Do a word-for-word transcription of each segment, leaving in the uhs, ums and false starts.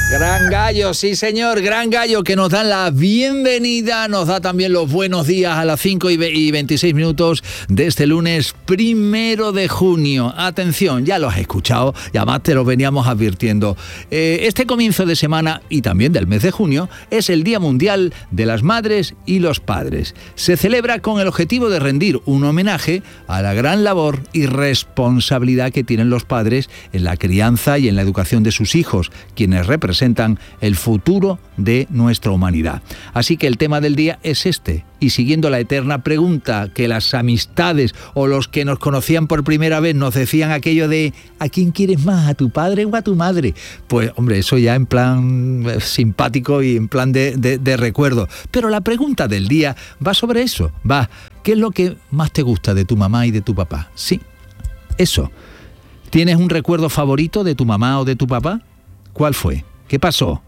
Gran Gallo, sí señor, Gran Gallo, que nos dan la bienvenida, nos da también los buenos días a las cinco y veintiséis minutos de este lunes primero de junio. Atención, ya lo has escuchado y además te lo veníamos advirtiendo. Eh, este comienzo de semana y también del mes de junio es el Día Mundial de las Madres y los Padres. Se celebra con el objetivo de rendir un homenaje a la gran labor y responsabilidad que tienen los padres en la crianza y en la educación de sus hijos, quienes representan el futuro de nuestra humanidad. Así que el tema del día es este, y siguiendo la eterna pregunta que las amistades o los que nos conocían por primera vez nos decían aquello de ¿a quién quieres más, a tu padre o a tu madre? Pues hombre, eso ya en plan simpático y en plan de, de, de recuerdo. Pero la pregunta del día va sobre eso, va, ¿qué es lo que más te gusta de tu mamá y de tu papá? Sí, eso. ¿Tienes un recuerdo favorito de tu mamá o de tu papá? ¿Cuál fue? ¿Qué pasó?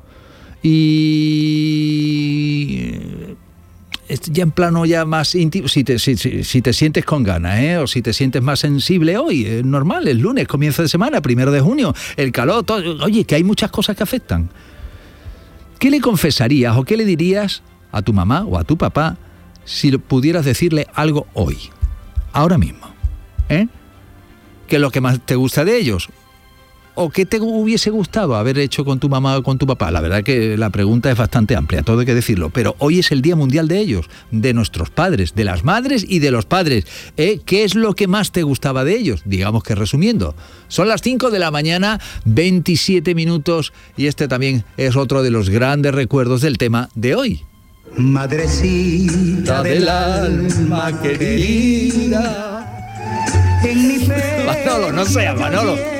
Y ya en plano ya más íntimo, si te, si, si, si te sientes con ganas, ¿eh? O si te sientes más sensible hoy, es normal, es lunes, comienzo de semana, primero de junio, el calor, todo, oye, que hay muchas cosas que afectan. ¿Qué le confesarías o qué le dirías a tu mamá o a tu papá si pudieras decirle algo hoy, ahora mismo? ¿Eh? ¿Qué es lo que más te gusta de ellos? ¿O qué te hubiese gustado haber hecho con tu mamá o con tu papá? La verdad que la pregunta es bastante amplia, todo hay que decirlo, pero hoy es el Día Mundial de ellos, de nuestros padres, de las madres y de los padres. ¿Eh? ¿Qué es lo que más te gustaba de ellos? Digamos que resumiendo, son las cinco de la mañana, veintisiete minutos, y este también es otro de los grandes recuerdos del tema de hoy. Madrecita del alma querida, en mi Manolo, no sea Manolo.